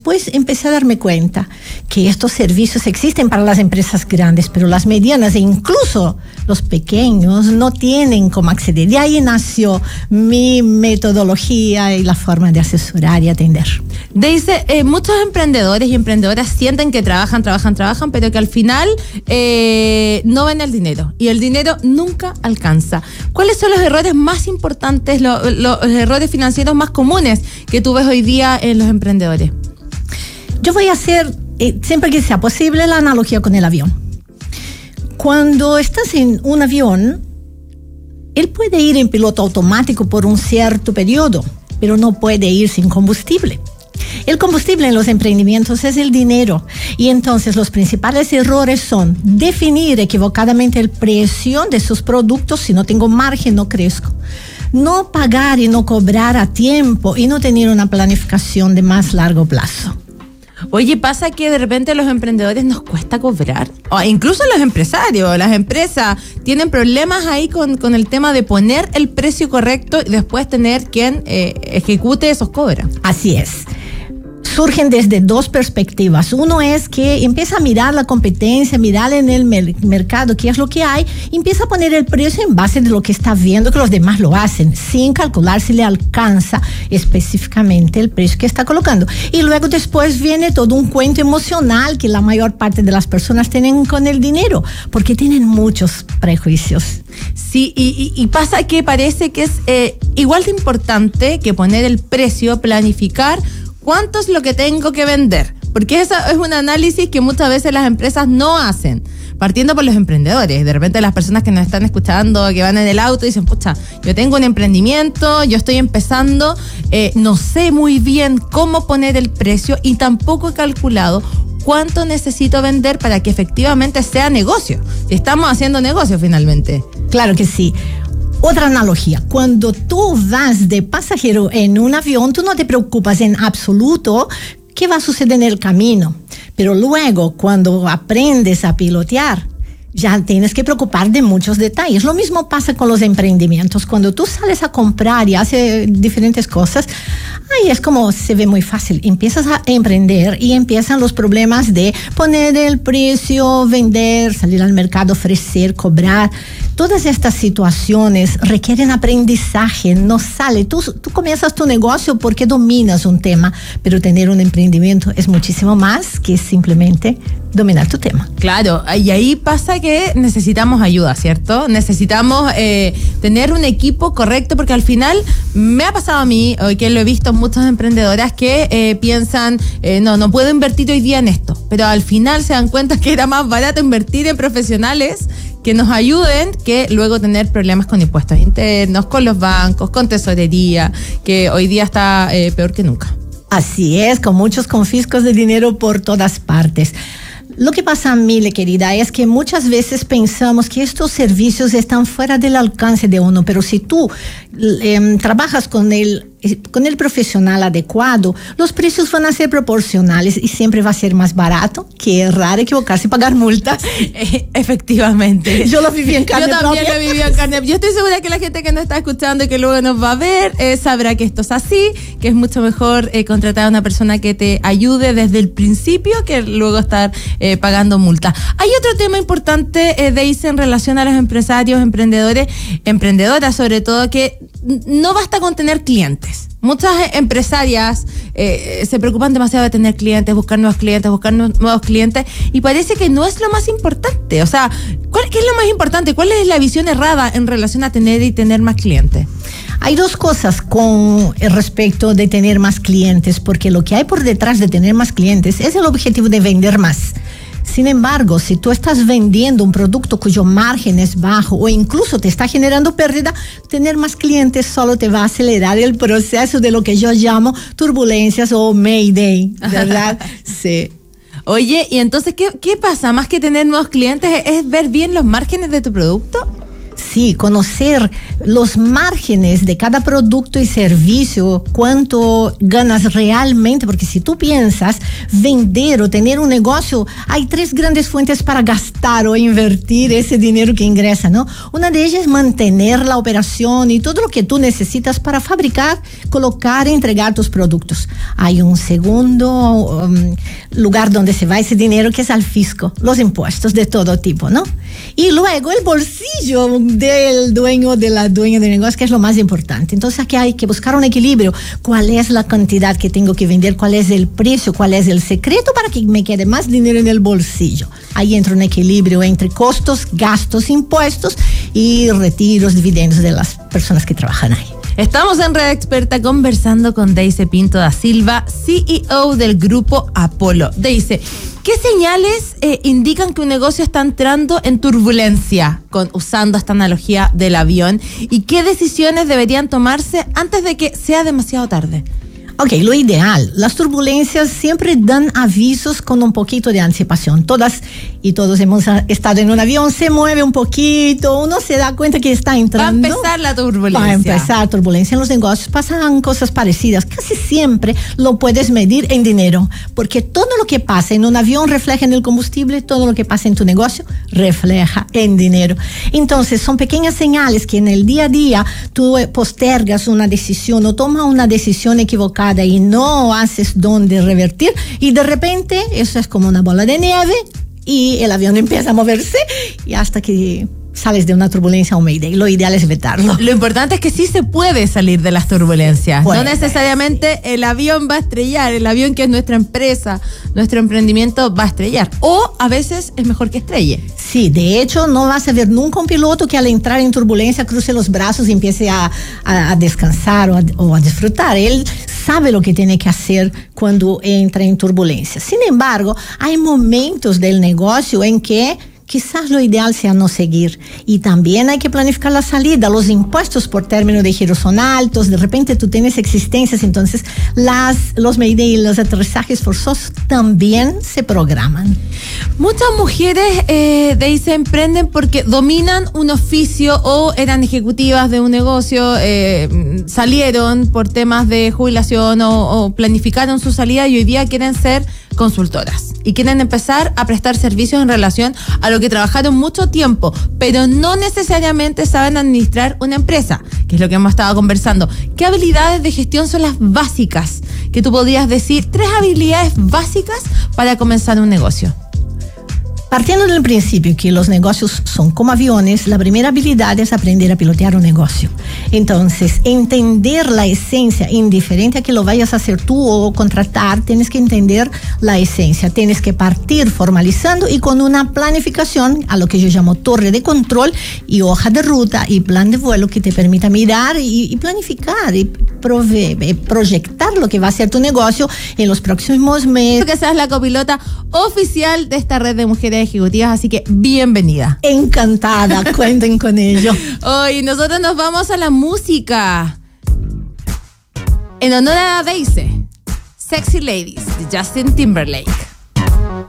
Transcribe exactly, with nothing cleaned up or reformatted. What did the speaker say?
Pues empecé a darme cuenta que estos servicios existen para las empresas grandes, pero las medianas e incluso los pequeños no tienen cómo acceder. De ahí nació mi metodología y la forma de asesorar y atender. Daisy, eh, muchos emprendedores y emprendedoras sienten que trabajan, trabajan, trabajan, pero que al final eh, no ven el dinero y el dinero nunca alcanza. ¿Cuáles son los errores más importantes, lo, lo, los errores financieros más comunes que tú ves hoy día en los emprendedores? Yo voy a hacer, eh, siempre que sea posible, la analogía con el avión. Cuando estás en un avión, él puede ir en piloto automático por un cierto periodo, pero no puede ir sin combustible. El combustible en los emprendimientos es el dinero, y entonces los principales errores son definir equivocadamente el precio de sus productos. Si no tengo margen, no crezco. No pagar y no cobrar a tiempo y no tener una planificación de más largo plazo. Oye, pasa que de repente a los emprendedores nos cuesta cobrar, o incluso los empresarios, las empresas tienen problemas ahí con, con el tema de poner el precio correcto y después tener quien eh, ejecute esos cobras. Así es. Surgen desde dos perspectivas. Uno es que empieza a mirar la competencia, mirar en el mer- mercado qué es lo que hay, y empieza a poner el precio en base de lo que está viendo que los demás lo hacen, sin calcular si le alcanza específicamente el precio que está colocando. Y luego después viene todo un cuento emocional que la mayor parte de las personas tienen con el dinero, porque tienen muchos prejuicios. Sí, y, y, y pasa que parece que es eh, igual de importante que poner el precio, planificar cuánto es lo que tengo que vender, porque eso es un análisis que muchas veces las empresas no hacen, partiendo por los emprendedores. De repente las personas que nos están escuchando, que van en el auto, dicen, pucha, yo tengo un emprendimiento, yo estoy empezando, eh, no sé muy bien cómo poner el precio y tampoco he calculado cuánto necesito vender para que efectivamente sea negocio. Estamos haciendo negocio finalmente. Claro que sí. Otra analogía, cuando tú vas de pasajero en un avión, tú no te preocupas en absoluto qué va a suceder en el camino, pero luego cuando aprendes a pilotear, ya tienes que preocupar de muchos detalles. Lo mismo pasa con los emprendimientos. Cuando tú sales a comprar y haces diferentes cosas, ahí es como se ve muy fácil. Empiezas a emprender y empiezan los problemas de poner el precio, vender, salir al mercado, ofrecer, cobrar. Todas estas situaciones requieren aprendizaje, no sale. Tú, tú comienzas tu negocio porque dominas un tema, pero tener un emprendimiento es muchísimo más que simplemente dominar tu tema. Claro, y ahí pasa que necesitamos ayuda, ¿cierto? Necesitamos eh, tener un equipo correcto, porque al final me ha pasado a mí, hoy que lo he visto en muchas emprendedoras que eh, piensan, eh, no, no puedo invertir hoy día en esto, pero al final se dan cuenta que era más barato invertir en profesionales que nos ayuden que luego tener problemas con impuestos internos, con los bancos, con tesorería, que hoy día está eh, peor que nunca. Así es, con muchos confiscos de dinero por todas partes. Lo que pasa, Mile, querida, es que muchas veces pensamos que estos servicios están fuera del alcance de uno, pero si tú eh, trabajas con el, con el profesional adecuado, los precios van a ser proporcionales y siempre va a ser más barato, que es raro equivocarse y pagar multas. Eh, efectivamente. Yo lo viví en carne Yo también propia. lo viví en carne. Yo estoy segura que la gente que nos está escuchando y que luego nos va a ver eh, sabrá que esto es así, que es mucho mejor eh, contratar a una persona que te ayude desde el principio que luego estar eh, pagando multa. Hay otro tema importante, eh, Daisy, en relación a los empresarios, emprendedores, emprendedoras sobre todo, que no basta con tener clientes. Muchas empresarias eh, se preocupan demasiado de tener clientes, buscar nuevos clientes, buscar nuevos clientes, y parece que no es lo más importante. O sea, ¿cuál, ¿qué es lo más importante? ¿Cuál es la visión errada en relación a tener y tener más clientes? Hay dos cosas con respecto de tener más clientes, porque lo que hay por detrás de tener más clientes es el objetivo de vender más. Sin embargo, si tú estás vendiendo un producto cuyo margen es bajo o incluso te está generando pérdida, tener más clientes solo te va a acelerar el proceso de lo que yo llamo turbulencias o Mayday, ¿verdad? Sí. Oye, y entonces, ¿qué, qué pasa? Más que tener nuevos clientes, ¿es ver bien los márgenes de tu producto? Sí, conocer los márgenes de cada producto y servicio, cuánto ganas realmente, porque si tú piensas vender o tener un negocio, hay tres grandes fuentes para gastar o invertir ese dinero que ingresa, ¿no? Una de ellas es mantener la operación y todo lo que tú necesitas para fabricar, colocar y entregar tus productos. Hay un segundo um, lugar donde se va ese dinero, que es al fisco, los impuestos de todo tipo, ¿no? Y luego el bolsillo del dueño, de la dueña del negocio, que es lo más importante. Entonces aquí hay que buscar un equilibrio. ¿Cuál es la cantidad que tengo que vender? ¿Cuál es el precio? ¿Cuál es el secreto para que me quede más dinero en el bolsillo? Ahí entra un equilibrio entre costos, gastos, impuestos y retiros, dividendos de las personas que trabajan ahí. Estamos en Red Experta conversando con Deise Pinto da Silva, C E O del grupo Apolo. Deise, ¿qué señales eh, indican que un negocio está entrando en turbulencia, con, usando esta analogía del avión? ¿Y qué decisiones deberían tomarse antes de que sea demasiado tarde? Ok, lo ideal, las turbulencias siempre dan avisos con un poquito de anticipación. Todas y todos hemos estado en un avión, se mueve un poquito, uno se da cuenta que está entrando. Va a empezar la turbulencia. Va a empezar turbulencia en los negocios. Pasan cosas parecidas. Casi siempre lo puedes medir en dinero, porque todo lo que pasa en un avión refleja en el combustible, todo lo que pasa en tu negocio refleja en dinero. Entonces, son pequeñas señales que en el día a día tú postergas una decisión o tomas una decisión equivocada y no haces dónde revertir, y de repente eso es como una bola de nieve y el avión empieza a moverse y hasta que sales de una turbulencia a un mayday. Lo ideal es evitarlo. Lo importante es que sí se puede salir de las turbulencias. Bueno, no necesariamente el avión va a estrellar, el avión que es nuestra empresa, nuestro emprendimiento va a estrellar. O a veces es mejor que estrelle. Sí, de hecho no vas a ver nunca un piloto que al entrar en turbulencia cruce los brazos y empiece a, a, a descansar o a, o a disfrutar. Él sabe lo que tiene que hacer cuando entra en turbulencia. Sin embargo, hay momentos del negocio en que quizás lo ideal sea no seguir. Y también hay que planificar la salida. Los impuestos por término de giro son altos. De repente tú tienes existencias, entonces las, los mayday y los aterrizajes forzosos también se programan. Muchas mujeres eh, de ahí se emprenden porque dominan un oficio o eran ejecutivas de un negocio, eh, salieron por temas de jubilación o, o planificaron su salida y hoy día quieren ser consultoras y quieren empezar a prestar servicios en relación a lo que trabajaron mucho tiempo, pero no necesariamente saben administrar una empresa, que es lo que hemos estado conversando. ¿Qué habilidades de gestión son las básicas que tú podrías decir? Tres habilidades básicas para comenzar un negocio. Partiendo del principio que los negocios son como aviones, la primera habilidad es aprender a pilotear un negocio. Entonces, entender la esencia, indiferente a que lo vayas a hacer tú o contratar, tienes que entender la esencia. Tienes que partir formalizando y con una planificación, a lo que yo llamo torre de control y hoja de ruta y plan de vuelo que te permita mirar y, y planificar y prove, proyectar lo que va a ser tu negocio en los próximos meses. Que seas la copilota oficial de esta red de mujeres ejecutivas, así que bienvenida. Encantada, cuenten con ello. Hoy nosotros nos vamos a la música. En honor a Deise, Sexy Ladies de Justin Timberlake.